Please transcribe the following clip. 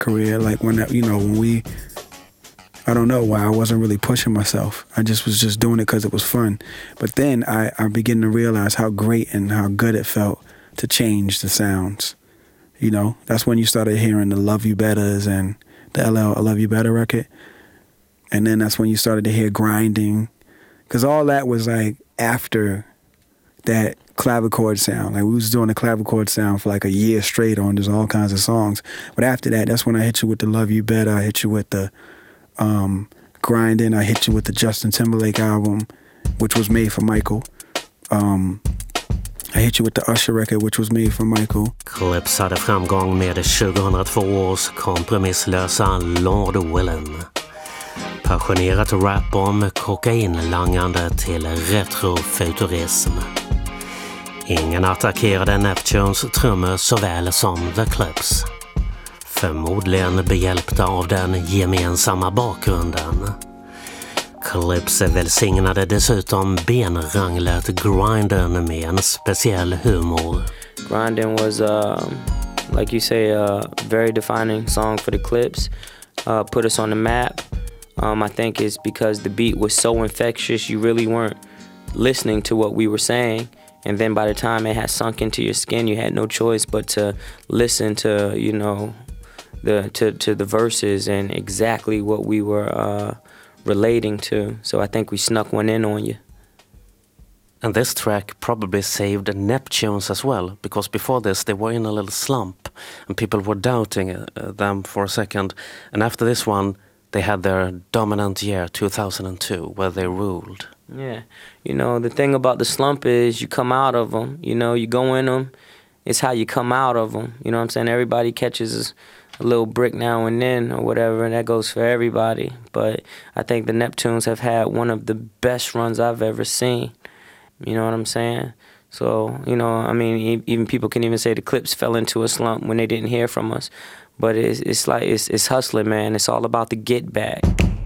career. Like when I don't know why I wasn't really pushing myself. I was just doing it because it was fun. But then I began to realize how great and how good it felt to change the sounds. That's when you started hearing the Love You Betters and the LL I Love You Better record. And then that's when you started to hear Grinding. Because all that was like after that clavichord sound. Like we was doing a clavichord sound for like a year straight on just all kinds of songs. But after that, that's when I hit you with the Love You Better. I hit you with the Grinding. I hit you with the Justin Timberlake album, which was made for Michael. I hit you with the Usher record, which was made for Michael. Clips hade framgång med 2002 års kompromisslösa Lord Willin. Passionerat rap om kokainlangande till retrofuturism. Ingen attackerade Neptunes trummor såväl som The Clips. Förmodligen behjälpta av den gemensamma bakgrunden. Clips välsignade dessutom benranglet Grindin med en speciell humor. Grindin was, like you say, a very defining song for the Clips. Put us on the map. I think it's because the beat was so infectious, you really weren't listening to what we were saying. And then by the time it had sunk into your skin, you had no choice but to listen to, to the verses and exactly what we were relating to. So I think we snuck one in on you. And this track probably saved Neptunes as well, because before this they were in a little slump and people were doubting them for a second. And after this one, they had their dominant year, 2002, where they ruled. Yeah. The thing about the slump is you come out of them. You go in them. It's how you come out of them. You know what I'm saying? Everybody catches a little brick now and then or whatever, and that goes for everybody. But I think the Neptunes have had one of the best runs I've ever seen. You know what I'm saying? So, even people can even say the Clips fell into a slump when they didn't hear from us. But it's hustling, man. It's all about the get back.